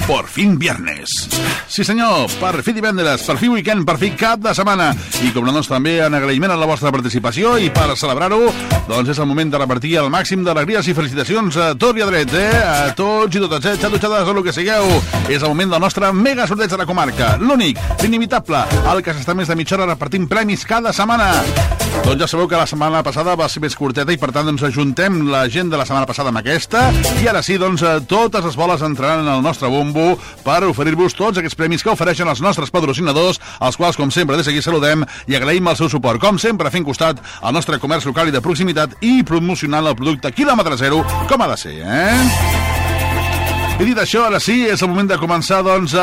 Por fin viernes. Sí senyor, per fi divendres, per fi weekend, per fi cap de setmana. I com no, doncs també en agraïment a la vostra participació i per celebrar-ho, doncs és el moment de repartir el màxim d'alegries i felicitacions a tot i a dret, a tots i totes, xatutxades o el que sigueu. És el moment del nostre mega sorteig de la comarca, l'únic, l'inimitable, el que s'està més de mitja hora repartint premis cada setmana. Doncs ja sabeu que la setmana passada va ser més curteta i per tant doncs ajuntem la gent de la setmana passada amb aquesta i ara sí, doncs totes les boles entraran en el nostre bombo per oferir-vos tots aquests premis que ofereixen els nostres patrocinadors, els quals com sempre des d'aquí saludem i agraïm el seu suport, com sempre fent costat al nostre comerç local i de proximitat i promocionant el producte quilòmetre zero com ha de ser, I dit això, ara sí, és el moment de començar doncs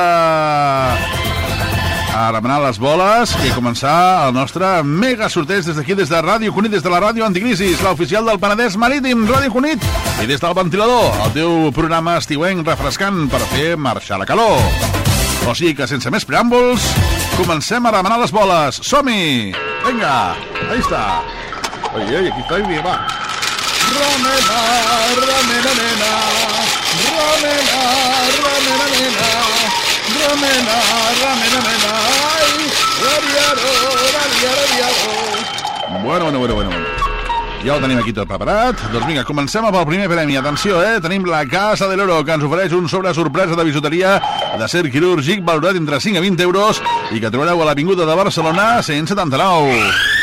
a remenar les boles i a començar el nostre mega sorteig des d'aquí, des de Ràdio Cunit, des de la ràdio Anticrisis, l'oficial del Penedès Marítim, Ràdio Cunit, i des del ventilador, el teu programa estiuenc refrescant per fer marxar la calor. O sigui que sense més preàmbuls, comencem a remenar les boles. Som-hi! Vinga, ahí està. Oye, aquí está bien, va. Ramena, ramena, nena. Ramena, ramena, nena. Ramena, ramena, nena. Ai, rabiaro, rabiaro, rabiaro. Bueno. Ja ho tenim aquí tot preparat. Doncs vinga, comencem amb el primer premi. Atenció, tenim la Casa de l'Oro, que ens ofereix un sobre sorpresa de bisuteria d'acer quirúrgic valorat entre 5 a 20 euros i que trobareu a l'Avinguda de Barcelona 179.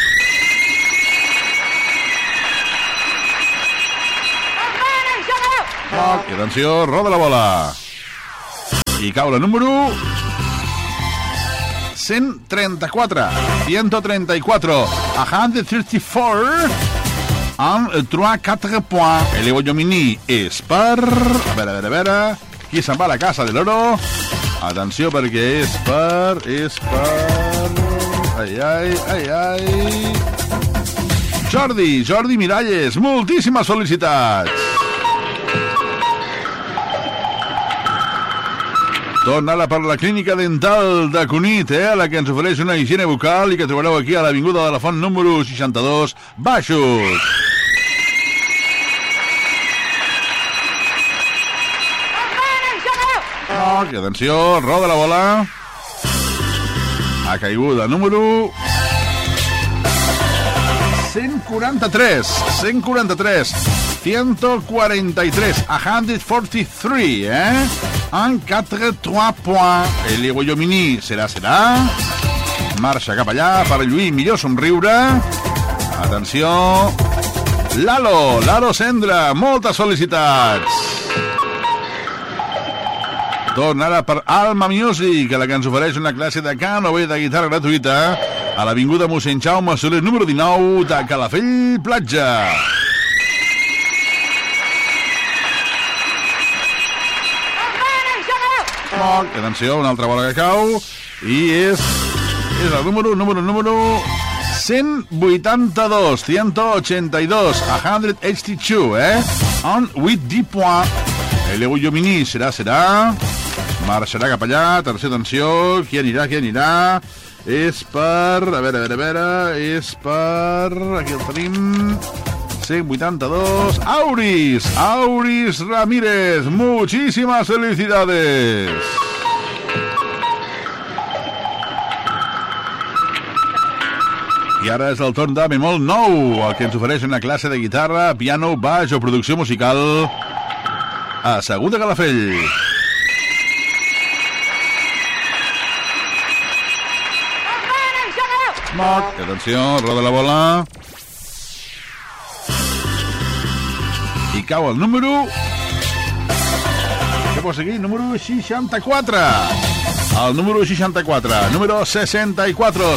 I atenció, roda la bola. I cau la número 134. 134. A 134. Amb 3-4 points. El Evoyomini és per... A veure... Qui se'n va a la Casa de l'Oro? Atenció, perquè és per... Ai... Jordi Miralles, moltíssimes felicitats! Torna ara per la Clínica Dental de Cunit, a la que ens ofereix una higiene bucal i que trobareu aquí a l'Avinguda de la Font número 62, Baixos. I atenció, roda la bola. A caiguda número 143. 143. 143. A 143, En 4-3 points. El Evoyomini serà. Marxa cap allà per lluir millor somriure. Atenció. Lalo Sendra, moltes felicitats. Torna ara per Alma Music, la que ens ofereix una classe de cant o bé de guitarra gratuïta a l'Avinguda Mossèn Jaume Soler número 19 de Calafell Platja. Atenció, una altra bola que cau i és el número 182, 182, a 182, on 8 points. El Evoyomini serà. Marxarà cap allà, atenció, qui anirà? És per... A veure, és per... Aquí el tenim... 182... Auris Ramírez, muchísimas felicidades. I ara és el torn de Bemol 9, el que ens ofereix una classe de guitarra, piano, baix o producció musical a Segur de Calafell. Atenció, roda la bola. I cau el número... Què pot seguir? Número 64. El número 64. Número 64.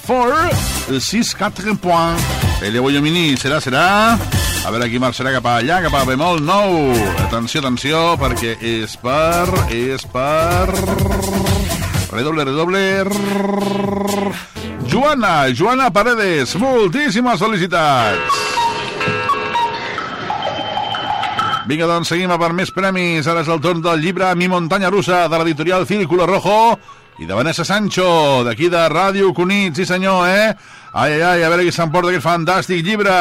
6-4 points. El Evoyomini serà. A veure qui marxarà cap allà, cap a Bemol 9. Atenció, perquè és per... Redoble. Joana Paredes, moltíssimes felicitats. Vinga, doncs seguim per més premis. Ara és el torn del llibre Mi Montaña Rusa, de l'editorial Círculo Rojo i de Vanessa Sancho, d'aquí de Ràdio Cunit, sí senyor, Ai, a veure qui s'emporta aquest fantàstic llibre.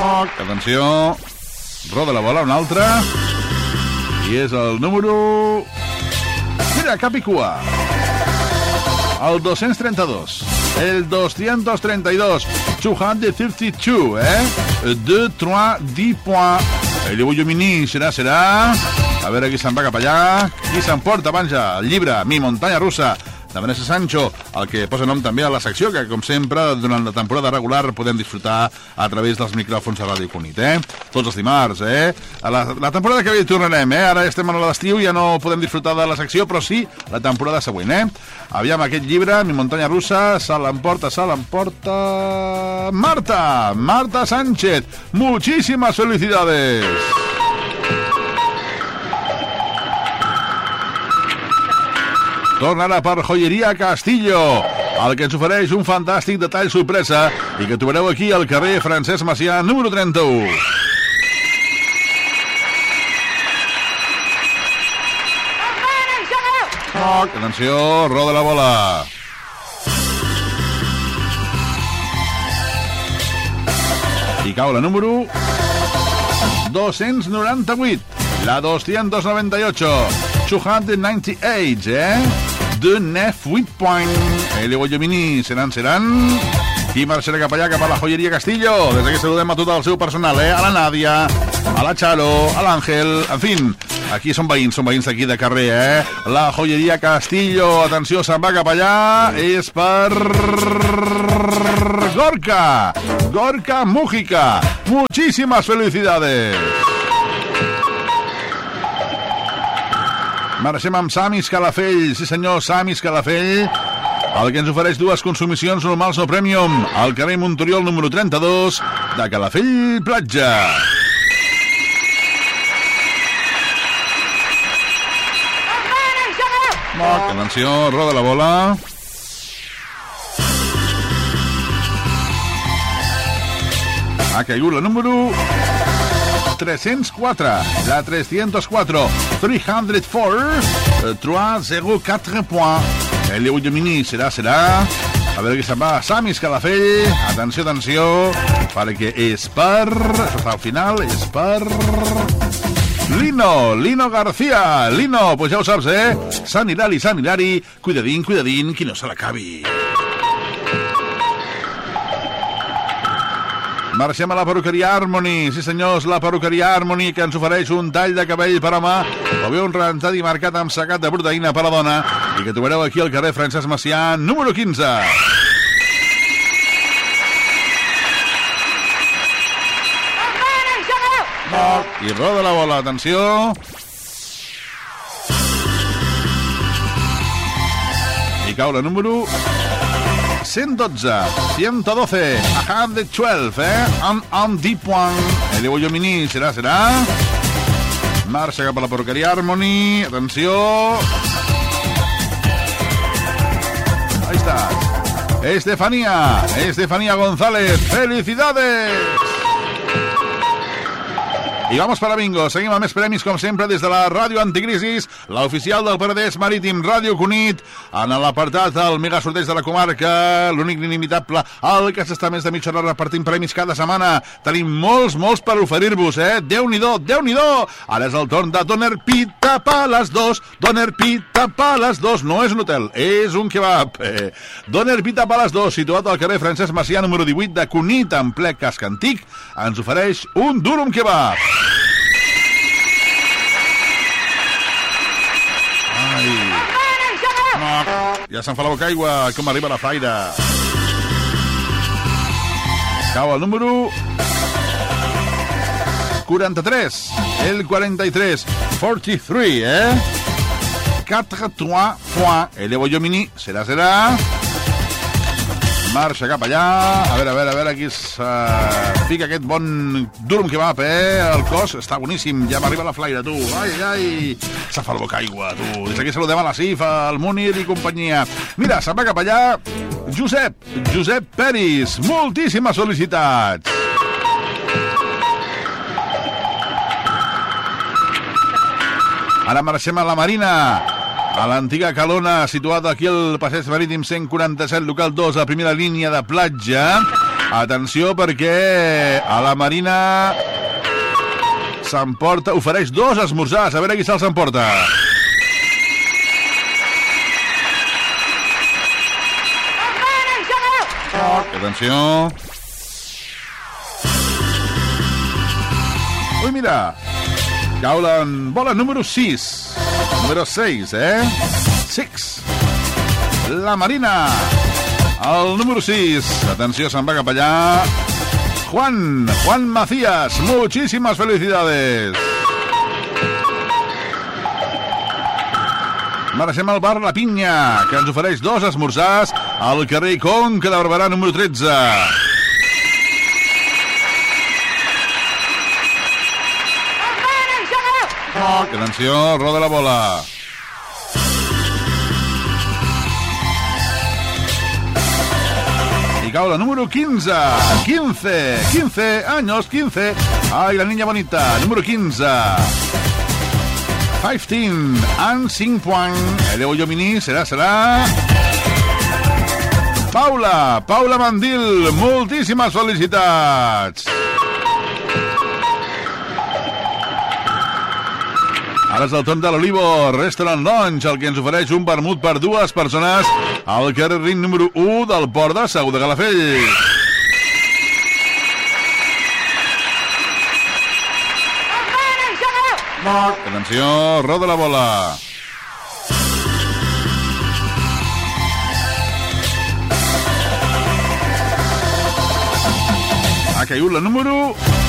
Atenció, roda la bola, un altre. I és el número... Mira, Capicua. El 232. El 232. 232, 2, 3, 10 points. El Llumini serà. A veure qui se'n va cap allà. Qui s'emporta, Banja? El llibre Mi muntanya russa, de Vanessa Sancho, el que posa nom també a la secció, que com sempre durant la temporada regular podem disfrutar a través dels micròfons de Ràdio Cunit, tots els dimarts, la temporada que ve hi tornarem, ara estem a l'estiu, ja no podem disfrutar de la secció, però sí la temporada següent, Aviam, aquest llibre, Mi muntanya russa, se l'emporta Marta Sánchez. Muchísimas felicidades. Torna ara per Joieria Castillo, el que ens ofereix un fantàstic detall sorpresa i que trobareu aquí al carrer Francesc Macià, número 31. Atenció, roda la bola. I cau la número 298, la 298. 298, de 9-8 points. El Llumini seran. Qui marxarà cap allà, cap a la Joieria Castillo? Des d'aquí saludem a tot el seu personal, a la Nàdia, a la Charo, a l'Àngel, en fi, aquí són veïns d'aquí de carrer, La Joieria Castillo, atenció, se'n va cap allà, és per Gorka Mújica. Muchísimas felicidades. Marxem amb Sami Escalafell, sí senyor, Sami Escalafell, el que ens ofereix dues consumicions normals o premium al carrer Montoriol número 32 de Calafell Platja. Atenció, roda la bola. Ha caigut la número 304, la 304, 304 points. El Llumini serà. A veure qui se'n va. Sami Escalafell. Atenció, perquè és per... Això està al final, és per... Lino García. Lino, pues ja ho saps, Sant Hilari. Cuidadín, qui no se l'acabi. Marxem a la perruqueria Harmony. Sí, senyors, la perruqueria Harmony, que ens ofereix un tall de cabell per home o bé un rentat i marcat amb secat de proteïna per a dona i que trobareu aquí al carrer Francesc Macià, número 15. I roda la bola, atenció. I cau la número 112, 112, 112, en 10 points. El Llumini serà. Marxa cap a la perruqueria Harmony. Atenció. Ahí está. Estefanía González. ¡Felicidades! I vamos para bingo. Seguim amb més premis, com sempre, des de la Ràdio Anticrisis, l'oficial del Penedès Marítim, Ràdio Cunit, en l'apartat del mega sorteig de la comarca, l'únic inimitable, el que s'està més de mitja hora repartint premis cada setmana. Tenim molts per oferir-vos, Déu-n'hi-do. Ara és el torn de Doner Pita pa les 2. Doner Pita pa les 2. No és un hotel, és un kebab. Doner Pita pa les 2, situat al carrer Francesc Macià, número 18 de Cunit, en ple casc antic, ens ofereix un durum kebab. Ja se'n fa la boca aigua, com arriba la flaire. Cau el número 43, el 43, 4-3 points. El Llumini serà. Marxa cap allà. A veure, aquí es fica aquest bon durum kebab, el cos està boníssim, ja m'arriba la flaire, tu. Ai, se fa el boca aigua, tu. Des d'aquí saludem a la Cif, al Munir i companyia. Mira, se'n va cap allà Josep Peris. Moltíssimes felicitats. Ara marxem a la Marina, a l'antiga Calona, situada aquí al passeig marítim 147, local 2, a primera línia de platja. Atenció, perquè a la Marina s'emporta, ofereix 2 esmorzars. A veure qui se'ls emporta. Atenció. Ui, mira. Cau la bola número 6. Número 6, 6. La Marina. El número 6. Atenció, se'n va cap allà. Juan Macías. Muchísimas felicidades. Marxem al bar La Pinya, que ens ofereix 2 esmorzars al carrer Conca de Barberà, número 13. Atenció, roda la bola. I cau la número 15. 15 años, 15. Ai, la niña bonita. Número 15. 15 and 5 points. Eleu Llomini, serà. Paula Mandil, moltíssimes felicitats. Ara és el torn de l'Olivo Restaurant Lounge, el que ens ofereix un vermut per 2 persones al carrer Rin número 1 del Port de Segur de Calafell. Atenció, roda la bola. Ha caigut la número